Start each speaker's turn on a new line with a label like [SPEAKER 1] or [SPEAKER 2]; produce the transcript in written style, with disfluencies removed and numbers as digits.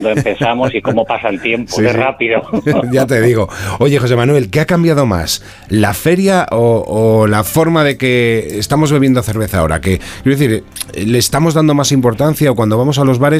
[SPEAKER 1] empezamos y cómo pasa el tiempo,
[SPEAKER 2] Sí,
[SPEAKER 1] qué
[SPEAKER 2] sí.
[SPEAKER 1] rápido.
[SPEAKER 2] Ya te digo. Oye, José Manuel, ¿qué ha cambiado más? ¿La feria o la forma de que estamos bebiendo cerveza ahora? Que, quiero decir, ¿le estamos dando más importancia o cuando vamos a los bares